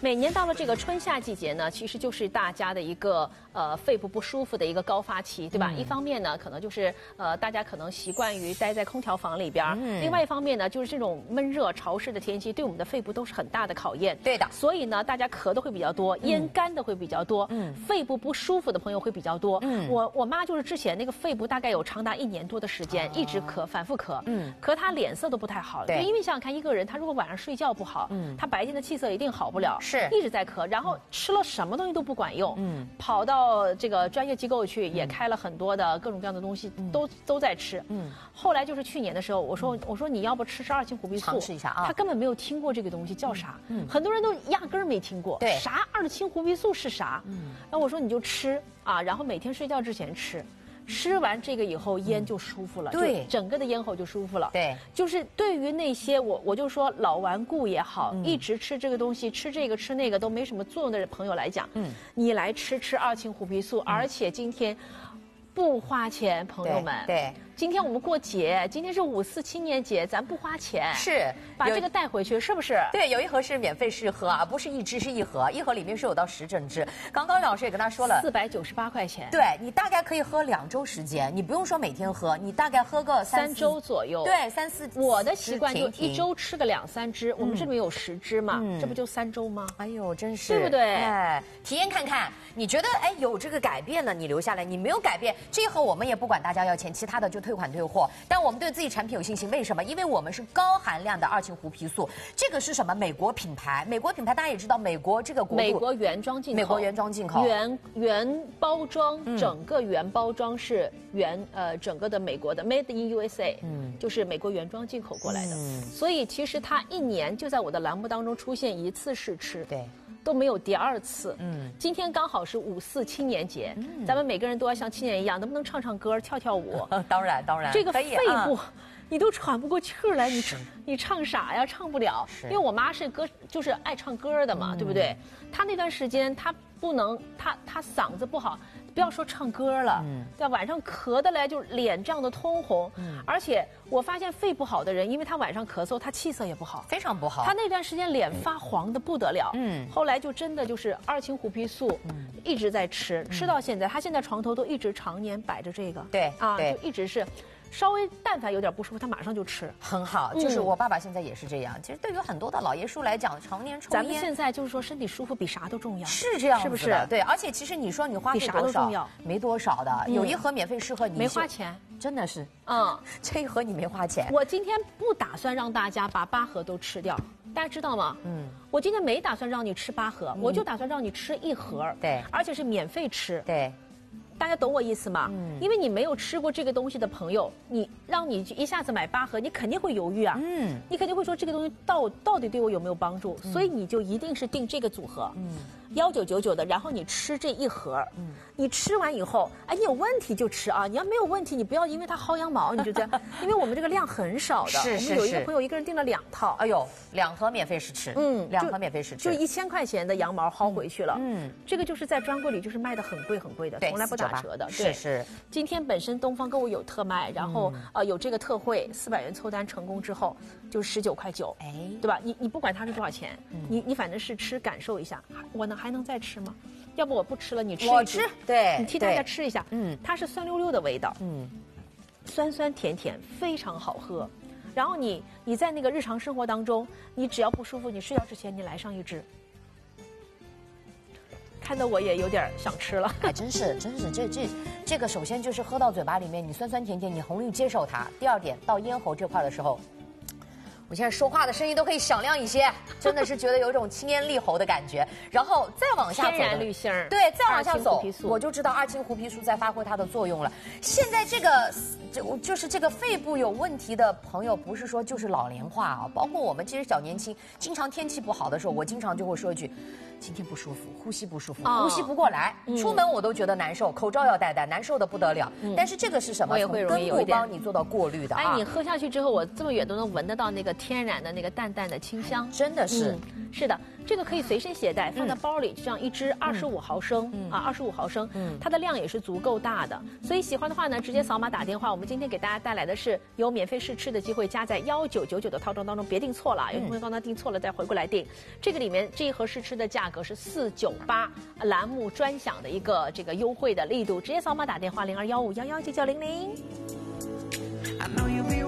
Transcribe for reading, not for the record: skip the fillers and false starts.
每年到了这个春夏季节呢，其实就是大家的一个肺部不舒服的一个高发期，对吧？一方面呢，可能就是大家可能习惯于待在空调房里边，另外一方面呢，就是这种闷热潮湿的天气对我们的肺部都是很大的考验。 对的。 所以呢，大家咳的会比较多，咽干的会比较多，肺部不舒服的朋友会比较多。我妈就是之前那个肺部大概有长达1年多的时间，一直咳，反复咳，咳她脸色都不太好。对，因为想想看，一个人他如果晚上睡觉不好，他白天的气色一定好不了。是一直在咳，然后吃了什么东西都不管用，跑到这个专业机构去，也开了很多的各种各样的东西，都在吃。后来就是去年的时候，我说你要不吃2氢虎皮素， 尝试一下啊。 他根本没有听过这个东西叫啥，很多人都压根儿没听过， 对， 啥2氢虎皮素是啥？然后我说你就吃啊，然后每天睡觉之前吃。吃完这个以后，咽就舒服了，对，整个的咽喉就舒服了。对，就是对于那些我就说老顽固也好，一直吃这个东西，吃这个吃那个都没什么作用的朋友来讲，你来吃2氢虎皮素，而且今天不花钱，朋友们。对。今天我们过节，今天是5、4青年节，咱不花钱，是把这个带回去，是不是？ 对，有一盒是免费试喝啊，不是一支，是一盒，一盒里面是有到10整支。刚刚老师也跟他说了 ，498块钱。 对，你大概可以喝2周时间，你不用说每天喝，你大概喝个 3周左右。 对，3、4。 我的习惯就1周吃个2、3支，我们这里面有10支嘛，这不就3周吗？ 哎呦，真是， 对不对？ 哎，体验看看，你觉得有这个改变了，你留下来；你没有改变，这一盒我们也不管大家要钱，其他的就退款退货。但我们对自己产品有信心，为什么？因为我们是高含量的2氢虎皮素，这个是什么？美国品牌，美国品牌大家也知道，美国这个国度， 美国原装进口， 美国原装进口， 原包装，整个原包装是整个的美国的 Made in USA，就是美国原装进口过来的，所以其实它1年就在我的栏目当中出现1次试吃，对。都没有第2次。今天刚好是5、4青年节，咱们每个人都要像青年一样，能不能唱唱歌、跳跳舞？ 当然， 这个肺部，你都喘不过气儿来，你唱啥呀？唱不了。因为我妈是就是爱唱歌的嘛，对不对？她那段时间她不能，她嗓子不好。不要说唱歌了，在晚上咳的来就脸这样的通红，而且我发现肺不好的人，因为他晚上咳嗽，他气色也不好， 非常不好。 他那段时间脸发黄的不得了，后来就真的就是2氢虎皮素，一直在吃到现在，他现在床头都一直常年摆着这个，对啊，就一直是。稍微但凡有点不舒服，他马上就吃， 很好。就是我爸爸现在也是这样。其实对于很多的老爷叔来讲，常年抽烟， 咱们现在就是说身体舒服比啥都重要， 是这样子的， 是不是？ 对，而且其实你说你花费多少，没多少的，有一盒免费试喝，你没花钱， 真的是，这一盒你没花钱。 我今天不打算让大家把8盒都吃掉，大家知道吗？我今天没打算让你吃8盒，我就打算让你吃1盒，对，而且是免费吃，对。大家懂我意思吗？因为你没有吃过这个东西的朋友，让你一下子买8盒，你肯定会犹豫啊。你肯定会说这个东西到底对我有没有帮助？所以你就一定是定这个组合，1999的，然后你吃这1盒。你吃完以后，你有问题就吃啊！你要没有问题，你不要因为它薅羊毛，你就这样。因为我们这个量很少的，我们有一个朋友一个人订了2套。哎呦 ，2盒免费试吃，2盒免费试吃， 就1000块钱的羊毛薅回去了。这个就是在专柜里就是卖的很贵很贵的，从来不打折的。 是。今天本身东方购物有特卖，然后有这个特惠，400元凑单成功之后就19.9块，对吧？你不管它是多少钱，你反正是吃感受一下。我还能再吃吗？要不我不吃了，你吃。 我吃，对， 你替大家吃一下。它是酸溜溜的味道，酸酸甜甜，非常好喝。然后你在那个日常生活当中，你只要不舒服，你睡觉之前你来上1支。看得我也有点想吃了。 真是，这个首先就是喝到嘴巴里面，你酸酸甜甜，你容易接受它。第2点，到咽喉这块的时候。我现在说话的声音都可以响亮一些，真的是觉得有一种清咽利喉的感觉。然后再往下走， 天然滤芯儿， 对，再往下走，我就知道2氢虎皮素在发挥它的作用了。现在就是这个肺部有问题的朋友，不是说就是老龄化啊，包括我们其实小年轻，经常天气不好的时候，我经常就会说一句，今天不舒服，呼吸不舒服，呼吸不过来，出门我都觉得难受，口罩要戴，难受的不得了。但是这个是什么？从根部帮你做到过滤的。 你喝下去之后，我这么远都能闻得到那个天然的那个淡淡的清香， 真的是。 是的，这个可以随身携带，放在包里，就这样1支25毫升，25毫升，它的量也是足够大的。所以喜欢的话呢，直接扫码打电话，我们们今天给大家带来的是有免费试吃的机会，加在1999的套装当中，别订错了，有朋友刚才订错了再回过来订。这个里面这一盒试吃的价格是498，栏目专享的一个这个优惠的力度，直接扫码打电话0215119900。